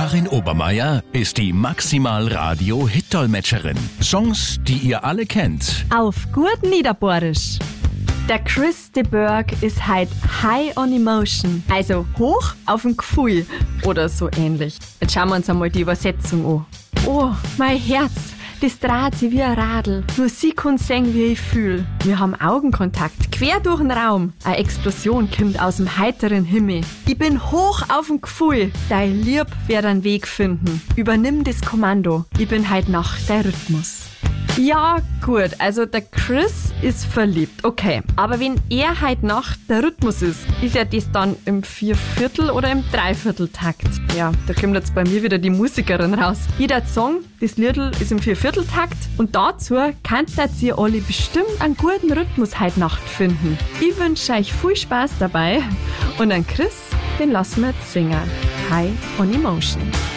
Karin Obermeier ist die Maximal-Radio-Hit-Dolmetscherin. Songs, die ihr alle kennt. Auf gut Niederbohrisch. Der Chris de Burgh ist halt high on emotion, also hoch auf dem Gefühl oder so ähnlich. Jetzt schauen wir uns einmal die Übersetzung an. Oh, mein Herz, das dreht sich wie ein Radl. Nur sie kann sehen, wie ich fühl. Wir haben Augenkontakt, quer durch den Raum. Eine Explosion kommt aus dem heiteren Himmel. Ich bin hoch auf dem Gefühl. Dein Lieb wird einen Weg finden. Übernimm das Kommando. Ich bin halt nach der Rhythmus. Ja, gut, also der Chris ist verliebt, okay. Aber wenn er halt nach der Rhythmus ist ja das dann im 4/4 oder im 3/4-Takt. Ja, da kommt jetzt bei mir wieder die Musikerin raus. Jeder Song, das Liedl ist im 4/4-Takt und dazu kanntet ihr alle bestimmt einen guten Rhythmus heute Nacht finden. Ich wünsche euch viel Spaß dabei und an Chris, den lassen wir jetzt singen. High on Emotion.